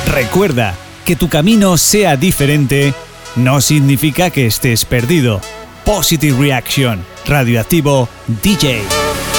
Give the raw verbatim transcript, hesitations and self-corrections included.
Recuerda, que tu camino sea diferente no significa que estés perdido. Positive Reaction, Radioactivo D J.